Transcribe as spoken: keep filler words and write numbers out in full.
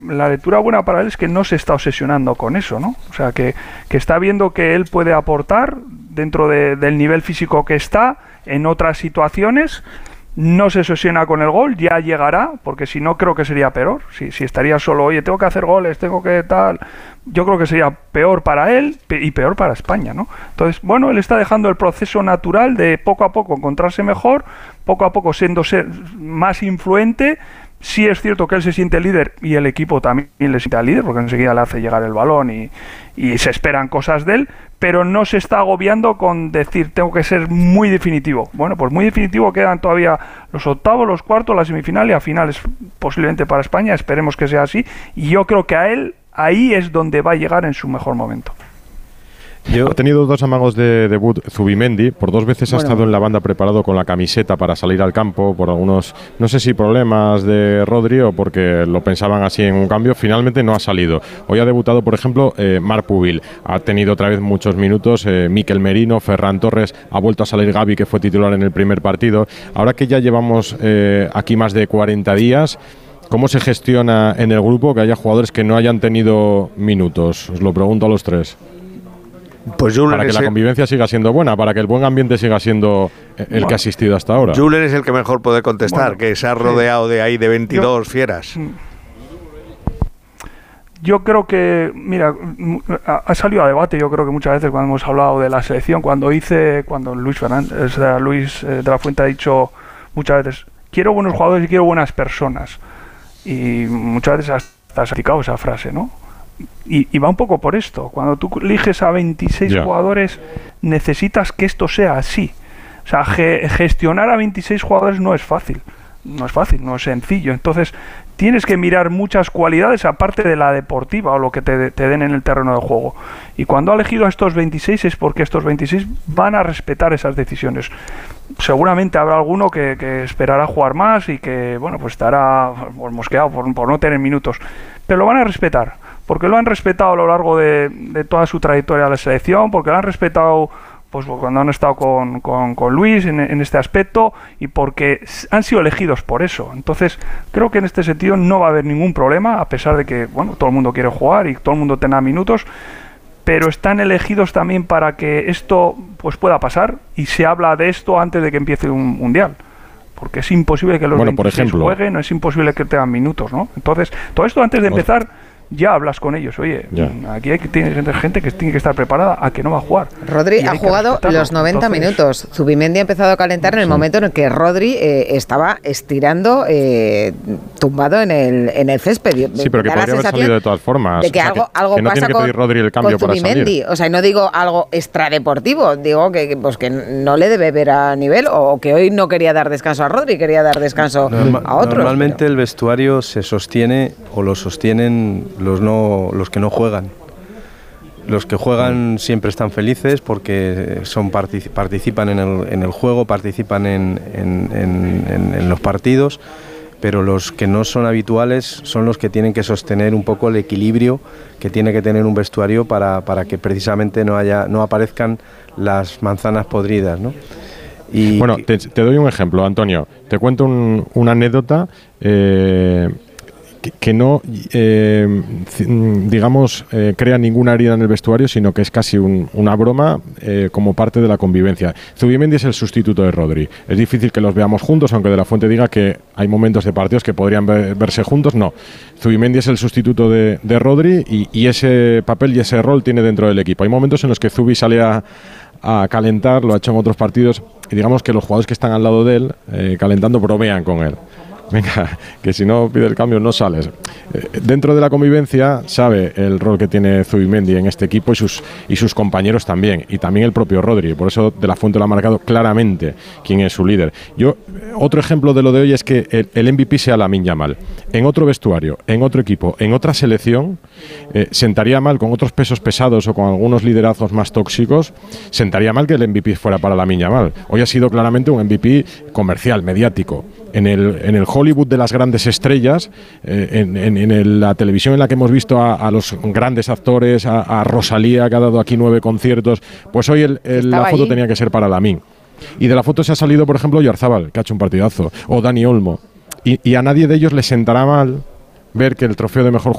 la lectura buena para él es que no se está obsesionando con eso, ¿no? O sea, que, que está viendo que él puede aportar dentro de, del nivel físico que está en otras situaciones. No se obsesiona con el gol, ya llegará, porque si no creo que sería peor. Si, si estaría solo, oye, tengo que hacer goles, tengo que tal, yo creo que sería peor para él y peor para España, ¿no? Entonces, bueno, él está dejando el proceso natural de poco a poco encontrarse mejor, poco a poco siendo ser más influente. Sí es cierto que él se siente líder y el equipo también le siente líder, porque enseguida le hace llegar el balón y, y se esperan cosas de él, pero no se está agobiando con decir tengo que ser muy definitivo. Bueno, pues muy definitivo quedan todavía los octavos, los cuartos, la semifinal y a finales posiblemente para España, esperemos que sea así, y yo creo que a él ahí es donde va a llegar en su mejor momento. Yo... Ha tenido dos amagos de debut Zubimendi, por dos veces bueno. ha estado en la banda preparado con la camiseta para salir al campo, por algunos, no sé si problemas de Rodri o porque lo pensaban así en un cambio, finalmente no ha salido. Hoy ha debutado, por ejemplo, eh, Marc Pubil, ha tenido otra vez muchos minutos, eh, Mikel Merino, Ferran Torres, ha vuelto a salir Gavi, que fue titular en el primer partido. Ahora que ya llevamos eh, aquí más de cuarenta días, ¿cómo se gestiona en el grupo que haya jugadores que no hayan tenido minutos? Os lo pregunto a los tres. Pues Julen para que la convivencia siga siendo buena, para que el buen ambiente siga siendo el bueno, que ha asistido hasta ahora. Julen es el que mejor puede contestar, bueno, que se ha rodeado sí. de ahí de veintidós yo, fieras. Yo creo que, mira, ha salido a debate, yo creo que muchas veces cuando hemos hablado de la selección, cuando hice, cuando Luis Fernández, o sea, Luis de la Fuente ha dicho muchas veces, quiero buenos jugadores y quiero buenas personas. Y muchas veces has criticado esa frase, ¿no? Y, y va un poco por esto. Cuando tú eliges a veintiséis yeah. jugadores, necesitas que esto sea así. O sea, ge- gestionar a veintiséis jugadores no es fácil. No es fácil, no es sencillo. Entonces, tienes que mirar muchas cualidades aparte de la deportiva o lo que te, te den en el terreno de juego. Y cuando ha elegido a estos veintiséis es porque estos veintiséis van a respetar esas decisiones. Seguramente habrá alguno que, que esperará jugar más y que, bueno, pues estará pues, mosqueado por, por no tener minutos. Pero lo van a respetar. Porque lo han respetado a lo largo de, de toda su trayectoria de la selección, porque lo han respetado pues cuando han estado con, con, con Luis en, en este aspecto y porque han sido elegidos por eso. Entonces, creo que en este sentido no va a haber ningún problema, a pesar de que, bueno, todo el mundo quiere jugar y todo el mundo tenga minutos, pero están elegidos también para que esto pues pueda pasar y se habla de esto antes de que empiece un mundial. Porque es imposible que los bueno, veintiséis por ejemplo, jueguen, no es imposible que tengan minutos, ¿no? Entonces, todo esto antes de empezar... ya hablas con ellos, oye, ya. aquí hay que tener gente que tiene que estar preparada a que no va a jugar. Rodri ha jugado los noventa Entonces, minutos. Zubimendi ha empezado a calentar en el sí. momento en el que Rodri eh, estaba estirando, eh, tumbado en el en el césped. Sí, pero que podría haber salido de todas formas. De que o sea, algo, que, algo que no pasa tiene que pedir Rodri el cambio con Zubimendi. O sea, no digo algo extradeportivo, digo que, pues que no le debe ver a nivel o que hoy no quería dar descanso a Rodri, quería dar descanso Norma, a otros. Normalmente pero. el vestuario se sostiene o lo sostienen los no los que no juegan. Los que juegan siempre están felices porque son partic- participan en el, en el juego, participan en, en, en, en, en los partidos, pero los que no son habituales son los que tienen que sostener un poco el equilibrio que tiene que tener un vestuario para, para que precisamente no haya no aparezcan las manzanas podridas, ¿no? Y bueno, te, te doy un ejemplo, Antonio. Te cuento un, una anécdota eh, que, que no, eh, digamos, eh, crea ninguna herida en el vestuario, sino que es casi un, una broma eh, como parte de la convivencia. Zubimendi es el sustituto de Rodri. Es difícil que los veamos juntos, aunque De la Fuente diga que hay momentos de partidos que podrían ver, verse juntos. No. Zubimendi es el sustituto de, de Rodri y, y ese papel y ese rol tiene dentro del equipo. Hay momentos en los que Zubi sale a, a calentar, lo ha hecho en otros partidos, y digamos que los jugadores que están al lado de él, eh, calentando, bromean con él. Venga, que si no pide el cambio no sales. Eh, dentro de la convivencia sabe el rol que tiene Zubimendi en este equipo y sus, y sus compañeros también, y también el propio Rodri. Por eso De la Fuente lo ha marcado claramente quién es su líder. Yo, otro ejemplo de lo de hoy es que el, el M V P sea Lamine Yamal. En otro vestuario, en otro equipo, en otra selección, eh, sentaría mal con otros pesos pesados o con algunos liderazgos más tóxicos, sentaría mal que el M V P fuera para Lamine Yamal. Hoy ha sido claramente un M V P comercial, mediático. En el, en el Hollywood de las grandes estrellas, eh, en, en, en el, la televisión en la que hemos visto a, a los grandes actores, a, a Rosalía, que ha dado aquí nueve conciertos, pues hoy el, el, la foto allí. Tenía que ser para Lamine. Y de la foto se ha salido, por ejemplo, Oyarzabal, que ha hecho un partidazo, o Dani Olmo. Y, y a nadie de ellos le sentará mal ver que el trofeo de mejor